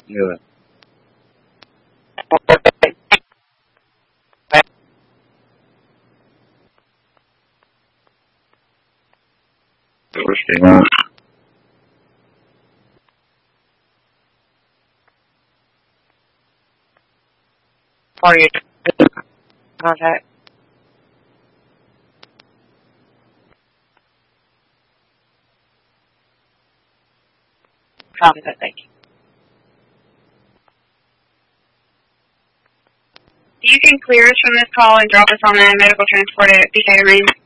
Good. For your contact. Copy that, thank you. You can clear us from this call and drop us on a medical transport at Decatur Marine.